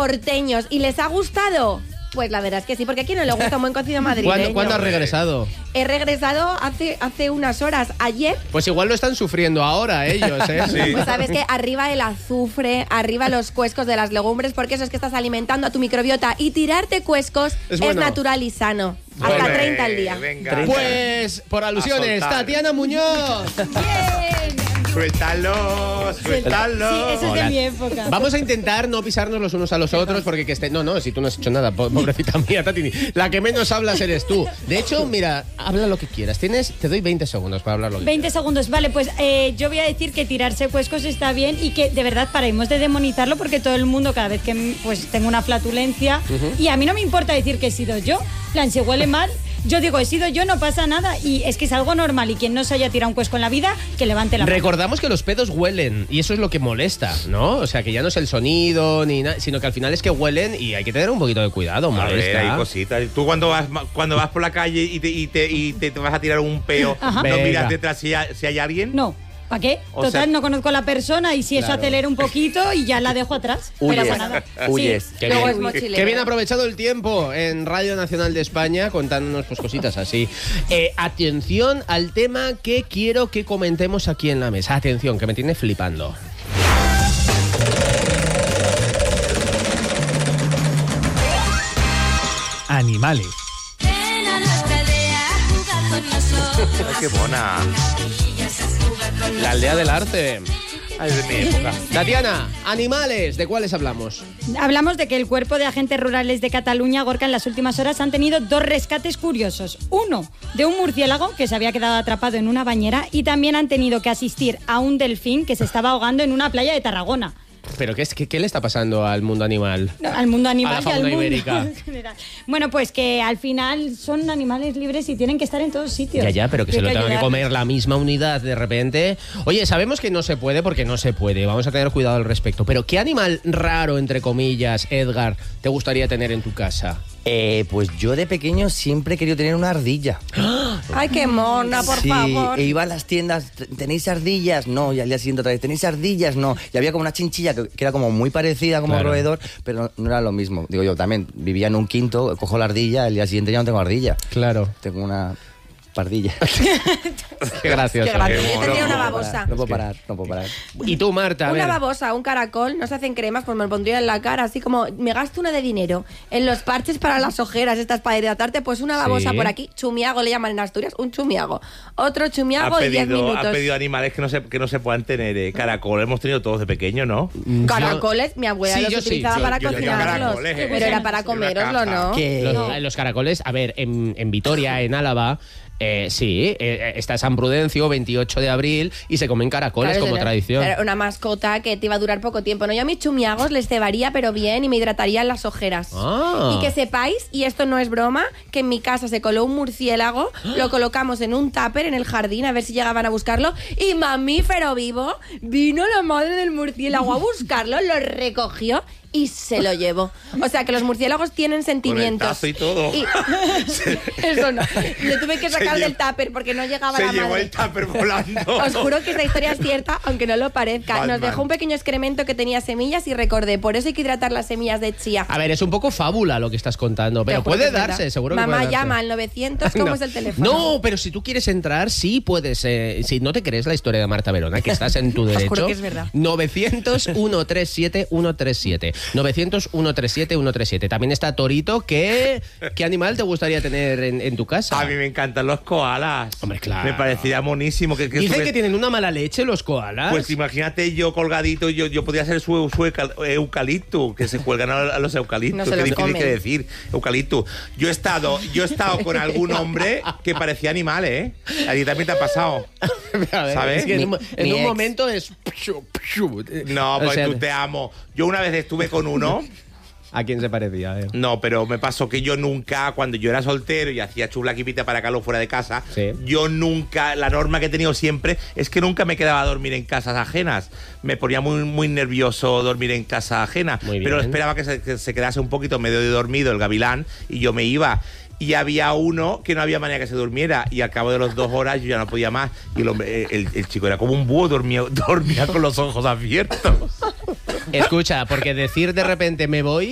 porteños. ¿Y les ha gustado? Pues la verdad es que sí, porque a quién no le gusta un buen cocido madrileño. ¿Cuándo has regresado? He regresado hace unas horas. Ayer. Pues igual lo están sufriendo ahora ellos, ¿eh? Sí. Pues sabes que arriba el azufre, arriba los cuescos de las legumbres, porque eso es que estás alimentando a tu microbiota. Y tirarte cuescos es bueno. natural y sano. Hasta Bueno, 30 al día. Venga. Pues, por alusiones, A soltar. Tatiana Muñoz. Bien. Suéltalo. Sí, eso es de mi época. Vamos a intentar no pisarnos los unos a los otros porque que esté... No, si tú no has hecho nada, pobrecita mía, Tati. La que menos hablas eres tú. De hecho, mira, habla lo que quieras. Te doy 20 segundos para hablar lo que 20 segundos, vale, pues yo voy a decir que tirarse cuescos está bien y que de verdad paremos de demonizarlo porque todo el mundo cada vez que pues tengo una flatulencia y a mí no me importa decir que he sido yo, plan, si huele mal, yo digo he sido yo, no pasa nada y es que es algo normal y quien no se haya tirado un cuesco en la vida, que levante la mano. Recordamos que los pedos huelen y eso es lo que molesta, ¿no? O sea, que ya no es el sonido ni nada, sino que al final es que huelen y hay que tener un poquito de cuidado, A ver, molesta. hay cositas. Tú cuando vas por la calle y te vas a tirar un peo, Ajá. ¿no Venga. miras detrás si hay alguien? No, ¿para qué? O Total, sea- no conozco a la persona y si eso Claro. acelera un poquito y ya la dejo atrás. No Huyes, pasa nada. huyes. Sí. Qué Luego bien. es mochilero. Qué bien aprovechado el tiempo en Radio Nacional de España contándonos pues cositas así. Atención al tema que quiero que comentemos aquí en la mesa. Atención, que me tiene flipando. Animales. Ay, qué mona. La aldea del arte. Ay, de mi época. Tatiana, animales, ¿de cuáles hablamos? Hablamos de que el cuerpo de agentes rurales de Cataluña, Gorka, en las últimas horas han tenido 2 rescates curiosos. Uno, de un murciélago que se había quedado atrapado en una bañera y también han tenido que asistir a un delfín que se estaba ahogando en una playa de Tarragona. ¿Pero qué le está pasando al mundo animal? No, al mundo animal A la y al fauna mundo ibérica. en general. Bueno, pues que al final son animales libres y tienen que estar en todos sitios. Ya, pero que se Hay lo tenga que ayudarles. comer la misma unidad de repente. Oye, sabemos que no se puede porque no se puede. Vamos a tener cuidado al respecto. Pero ¿qué animal raro, entre comillas, Edgar, te gustaría tener en tu casa? Pues yo de pequeño siempre he querido tener una ardilla. Ay, qué mona, por Sí, favor. e iba a las tiendas, ¿tenéis ardillas? No, y al día siguiente otra vez, ¿tenéis ardillas? No. Y había como una chinchilla que era como muy parecida como Claro. roedor, pero no era lo mismo. Digo yo, también vivía en un quinto, cojo la ardilla, al día siguiente ya no tengo ardilla. Claro. Tengo una pardilla. Qué gracioso. Qué gracioso. Yo mono. tendría una No babosa. puedo parar, no puedo parar. Y tú, Marta, a Una ver. babosa, un caracol, no se hacen cremas, pues me lo pondría en la cara, así como me gasto una de dinero en los parches para las ojeras, estas para hidratarte, pues una babosa Sí. por aquí, chumiago le llaman en Asturias, un chumiago. Otro chumiago y 10 minutos. Ha pedido animales que no se puedan tener. Caracol hemos tenido todos de pequeño, ¿no? Caracoles, mi abuela Sí, los yo sí. utilizaba para Yo tenía cocinarlos. caracoles, Pero era para en una coméroslo, caja. ¿no? Que Los caracoles, a ver, en Vitoria, en Álava, está San Prudencio, 28 de abril, y se comen caracoles Claro, como era- tradición. Era una mascota que te iba a durar poco tiempo. No, yo a mis chumiagos les cebaría, pero bien, y me hidratarían las ojeras. Ah. Y que sepáis, y esto no es broma, que en mi casa se coló un murciélago, lo colocamos en un tupper en el jardín a ver si llegaban a buscarlo, y mamífero vivo, vino la madre del murciélago a buscarlo, lo recogió y se lo llevó. O sea que los murciélagos tienen sentimientos. tazo y todo. Eso no. Le tuve que sacar Se del tupper porque no llegaba Se la llevó madre. el tupper volando. Os juro que esta historia es cierta, aunque no lo parezca. Batman. Nos dejó un pequeño excremento que tenía semillas y recordé, por eso hay que hidratar las semillas de chía. A ver, es un poco fábula lo que estás contando, pero Te juro que puede es verdad. darse, seguro que Mamá puede darse. llama al 900, ¿cómo No. es el teléfono? No, pero si tú quieres entrar, sí puedes. Si no te crees la historia de Marta Verona, que estás en tu Os derecho. juro que es verdad. 900-137-137. 900-137-137. También está Torito. ¿Qué animal te gustaría tener en tu casa? A mí me encantan los koalas. Hombre, claro. Me parecería monísimo. Que Dicen estuve- que tienen una mala leche los koalas. Pues imagínate yo colgadito, yo podría ser su eucalipto, que se cuelgan a los eucaliptos. No se Qué los difícil comen. que decir, eucalipto. Yo he estado con algún hombre que parecía animal, ¿eh? A ti también te ha pasado. A ver, ¿sabes? es que en Mi un ex. momento es... No, O pues sea, tú te amo. Yo una vez estuve con uno. ¿A quién se parecía? A ver. No, pero me pasó que yo nunca, cuando yo era soltero y hacía chuflaquipita para Carlos fuera de casa, Sí. yo nunca, la norma que he tenido siempre es que nunca me quedaba a dormir en casas ajenas. Me ponía muy nervioso dormir en casa ajena. Muy bien. Pero esperaba que se quedase un poquito medio de dormido el gavilán y yo me iba. Y había uno que no había manera que se durmiera y al cabo de las 2 horas yo ya no podía más y el hombre, el chico era como un búho, dormía con los ojos abiertos. Escucha, porque decir de repente me voy